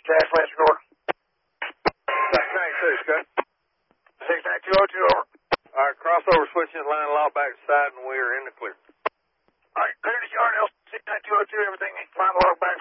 Flash recorder. 692, Scott. 69202, over. All right, crossover switching line lock back to side, and we are in the clear. All right, clear the yard, L69202, everything, line log back